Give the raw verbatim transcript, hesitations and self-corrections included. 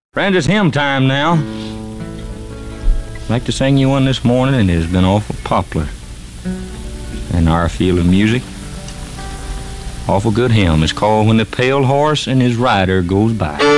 Friends, it's hymn time now. I'd like to sing you one this morning, and it has been awful popular in our field of music. Awful good hymn. It's called When the Pale Horse and His Rider Goes By.